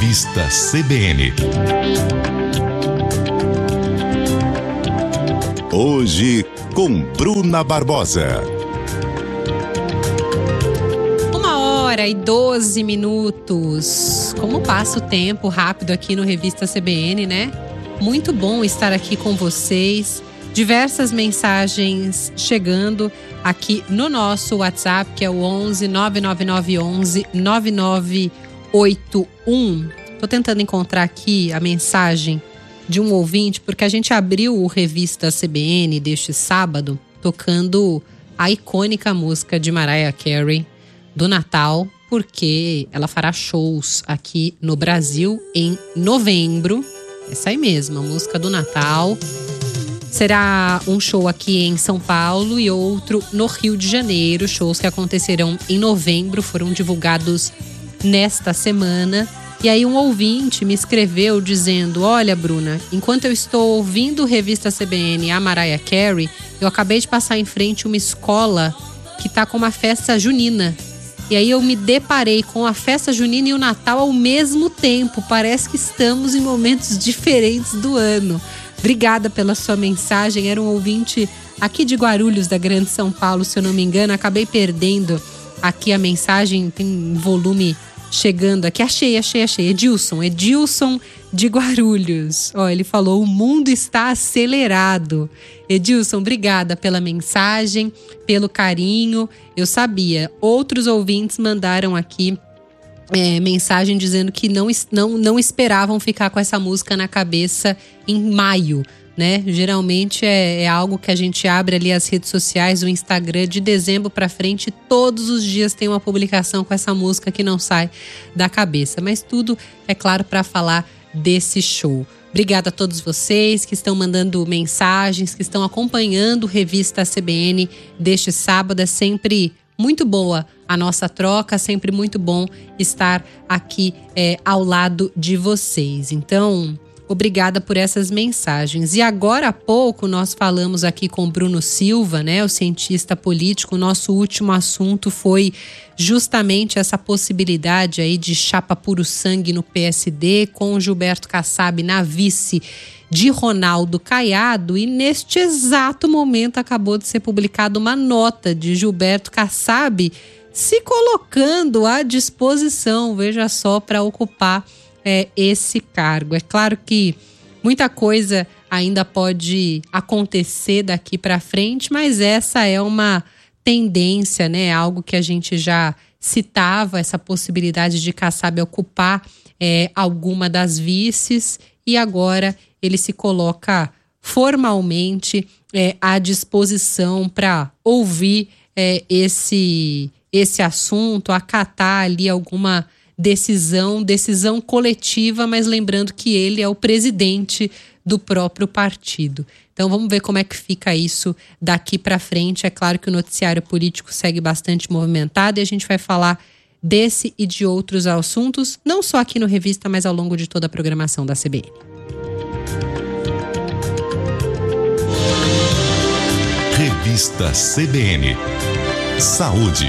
Revista CBN. Hoje com Bruna Barbosa. 1h12. Como passa o tempo rápido aqui no Revista CBN, né? Muito bom estar aqui com vocês. Diversas mensagens chegando aqui no nosso WhatsApp, que é o 11 999 11 9981. Tô tentando encontrar aqui a mensagem de um ouvinte, porque a gente abriu o Revista CBN deste sábado tocando a icônica música de Mariah Carey do Natal, porque ela fará shows aqui no Brasil em novembro. Essa aí mesmo, a música do Natal. Será um show aqui em São Paulo e outro no Rio de Janeiro. Shows que acontecerão em novembro, foram divulgados nesta semana. E aí um ouvinte me escreveu dizendo: olha, Bruna, enquanto eu estou ouvindo Revista CBN a Mariah Carey, eu acabei de passar em frente uma escola que tá com uma festa junina. E aí eu me deparei com a festa junina e o Natal ao mesmo tempo. Parece que estamos em momentos diferentes do ano. Obrigada pela sua mensagem. Era um ouvinte aqui de Guarulhos, da Grande São Paulo, se eu não me engano. Acabei perdendo aqui a mensagem, tem um volume chegando aqui. Achei. Edilson de Guarulhos. Ó, ele falou: o mundo está acelerado. Edilson, obrigada pela mensagem, pelo carinho. Eu sabia. Outros ouvintes mandaram aqui mensagem dizendo que não esperavam ficar com essa música na cabeça em maio, né? Geralmente é algo que a gente abre ali as redes sociais, o Instagram, de dezembro para frente, todos os dias tem uma publicação com essa música que não sai da cabeça. Mas tudo, é claro, para falar desse show. Obrigada a todos vocês que estão mandando mensagens, que estão acompanhando Revista CBN deste sábado. É sempre muito boa a nossa troca, sempre muito bom estar aqui ao lado de vocês. Então, obrigada por essas mensagens. E agora há pouco nós falamos aqui com Bruno Silva, né, o cientista político. O nosso último assunto foi justamente essa possibilidade aí de chapa puro sangue no PSD, com Gilberto Kassab na vice de Ronaldo Caiado. E neste exato momento acabou de ser publicada uma nota de Gilberto Kassab se colocando à disposição, veja só, para ocupar esse cargo. É claro que muita coisa ainda pode acontecer daqui para frente, mas essa é uma tendência, né? Algo que a gente já citava, essa possibilidade de Kassab ocupar alguma das vices, e agora ele se coloca formalmente à disposição para ouvir esse assunto, acatar ali alguma decisão coletiva, mas lembrando que ele é o presidente do próprio partido. Então vamos ver como é que fica isso daqui para frente. É claro que o noticiário político segue bastante movimentado e a gente vai falar desse e de outros assuntos, não só aqui no Revista, mas ao longo de toda a programação da CBN. Revista CBN. Saúde.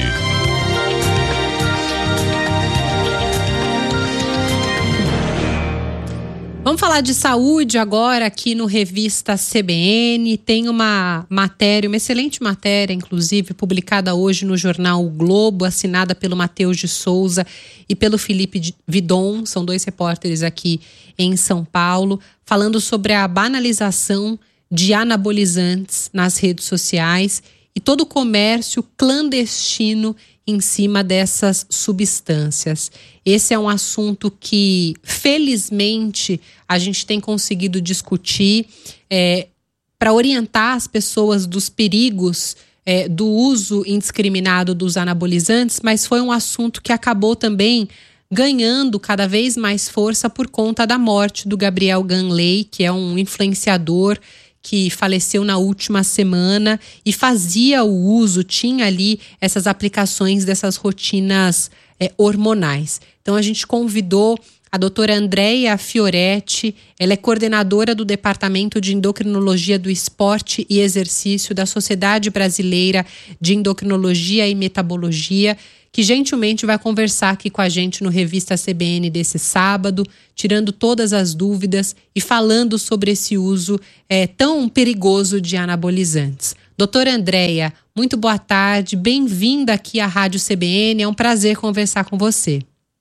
Vamos falar de saúde agora aqui no Revista CBN. Tem uma matéria, uma excelente matéria, inclusive, publicada hoje no jornal O Globo, assinada pelo Matheus de Souza e pelo Felipe Vidon. São dois repórteres aqui em São Paulo, falando sobre a banalização de anabolizantes nas redes sociais e todo o comércio clandestino em cima dessas substâncias. Esse é um assunto que, felizmente, a gente tem conseguido discutir para orientar as pessoas dos perigos do uso indiscriminado dos anabolizantes, mas foi um assunto que acabou também ganhando cada vez mais força por conta da morte do Gabriel Ganley, que é um influenciador que faleceu na última semana e fazia o uso, tinha ali essas aplicações dessas rotinas hormonais. Então a gente convidou a doutora Andréia Fioretti, ela é coordenadora do Departamento de Endocrinologia do Esporte e Exercício da Sociedade Brasileira de Endocrinologia e Metabologia, que gentilmente vai conversar aqui com a gente no Revista CBN desse sábado, tirando todas as dúvidas e falando sobre esse uso tão perigoso de anabolizantes. Doutora Andréia, muito boa tarde, bem-vinda aqui à Rádio CBN, é um prazer conversar com você.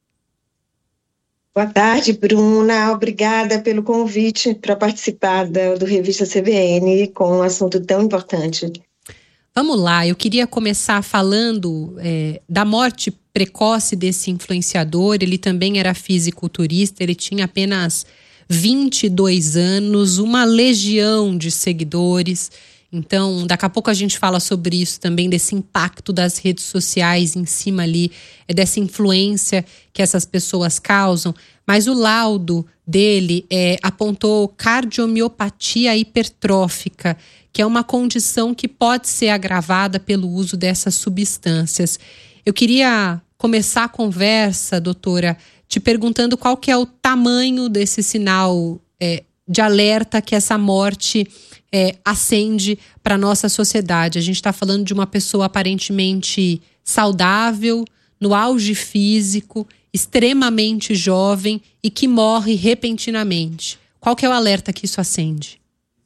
Boa tarde, Bruna. Obrigada pelo convite para participar do Revista CBN com um assunto tão importante. Vamos lá, eu queria começar falando da morte precoce desse influenciador. Ele também era fisiculturista, ele tinha apenas 22 anos, uma legião de seguidores. Então, daqui a pouco a gente fala sobre isso também, desse impacto das redes sociais em cima ali, dessa influência que essas pessoas causam. Mas o laudo dele apontou cardiomiopatia hipertrófica, que é uma condição que pode ser agravada pelo uso dessas substâncias. Eu queria começar a conversa, doutora, te perguntando qual que é o tamanho desse sinal de alerta que essa morte acende para a nossa sociedade. A gente está falando de uma pessoa aparentemente saudável, no auge físico, extremamente jovem e que morre repentinamente. Qual que é o alerta que isso acende?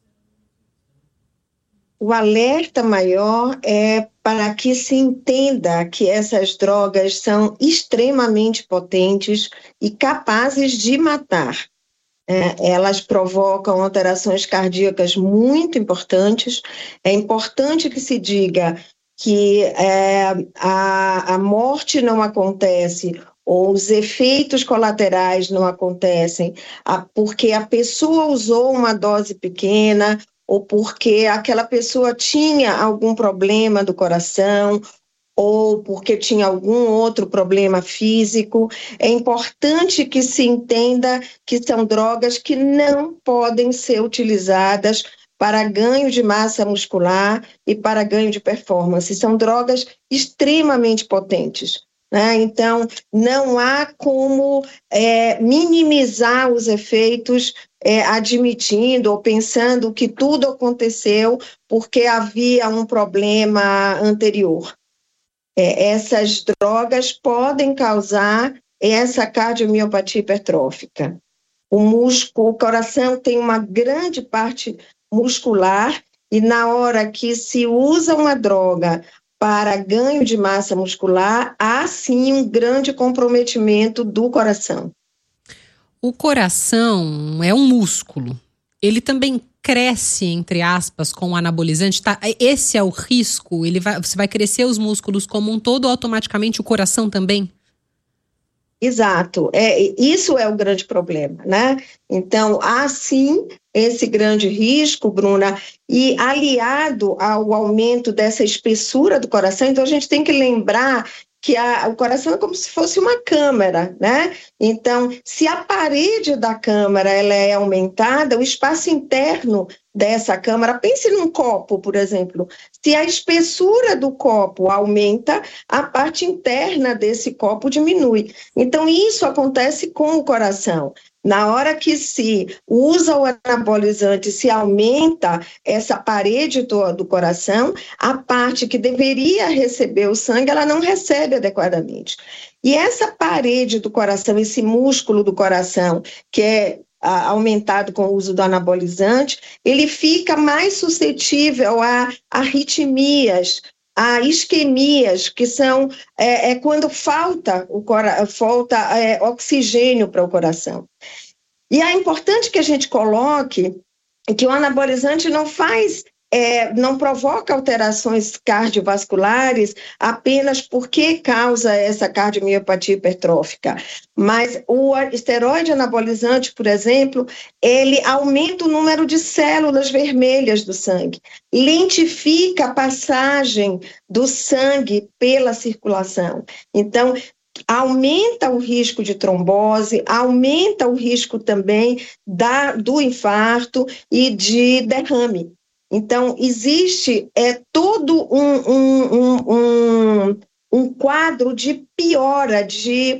O alerta maior é para que se entenda que essas drogas são extremamente potentes e capazes de matar. Elas provocam alterações cardíacas muito importantes. É importante que se diga que a morte não acontece ou os efeitos colaterais não acontecem porque a pessoa usou uma dose pequena ou porque aquela pessoa tinha algum problema do coração ou porque tinha algum outro problema físico. É importante que se entenda que são drogas que não podem ser utilizadas para ganho de massa muscular e para ganho de performance. São drogas extremamente potentes, né? Então, não há como minimizar os efeitos admitindo ou pensando que tudo aconteceu porque havia um problema anterior. Essas drogas podem causar essa cardiomiopatia hipertrófica. O coração tem uma grande parte muscular e na hora que se usa uma droga para ganho de massa muscular, há sim um grande comprometimento do coração. O coração é um músculo. Ele também cresce, entre aspas, com o anabolizante. Tá? Esse é o risco? Você vai crescer os músculos como um todo, automaticamente o coração também? Exato. Isso é o grande problema, né? Então, há sim esse grande risco, Bruna, e aliado ao aumento dessa espessura do coração, então a gente tem que lembrar que o coração é como se fosse uma câmara, né? Então, se a parede da câmara ela é aumentada, o espaço interno dessa câmara, pense num copo, por exemplo, se a espessura do copo aumenta, a parte interna desse copo diminui. Então, isso acontece com o coração. Na hora que se usa o anabolizante, se aumenta essa parede do coração, a parte que deveria receber o sangue, ela não recebe adequadamente. E essa parede do coração, esse músculo do coração, que é aumentado com o uso do anabolizante, ele fica mais suscetível a arritmias, a isquemias, que são quando falta oxigênio para o coração. E é importante que a gente coloque que o anabolizante não provoca alterações cardiovasculares apenas porque causa essa cardiomiopatia hipertrófica. Mas o esteroide anabolizante, por exemplo, ele aumenta o número de células vermelhas do sangue, lentifica a passagem do sangue pela circulação. Então, aumenta o risco de trombose, aumenta o risco também do infarto e de derrame. Então, existe todo um quadro de piora, de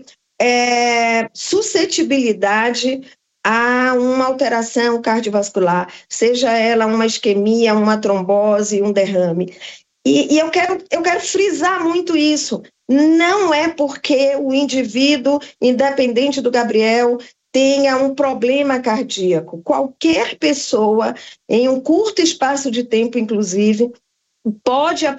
suscetibilidade a uma alteração cardiovascular, seja ela uma isquemia, uma trombose, um derrame. E eu quero frisar muito isso. Não é porque o indivíduo, independente do Gabriel, tenha um problema cardíaco. Qualquer pessoa, em um curto espaço de tempo, inclusive, pode